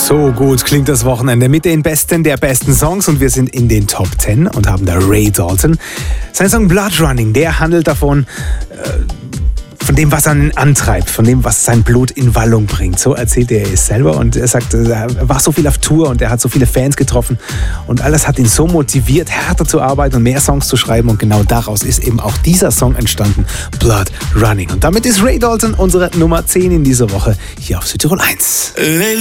So gut klingt das Wochenende mit den Besten der besten Songs und wir sind in den Top 10 und haben da Ray Dalton. Sein Song Blood Running, der handelt davon, von dem, was ihn antreibt, von dem, was sein Blut in Wallung bringt. So erzählt er es selber und er sagt, er war so viel auf Tour und er hat so viele Fans getroffen und alles hat ihn so motiviert, härter zu arbeiten und mehr Songs zu schreiben und genau daraus ist eben auch dieser Song entstanden, Blood Running. Und damit ist Ray Dalton unsere Nummer 10 in dieser Woche hier auf Südtirol 1.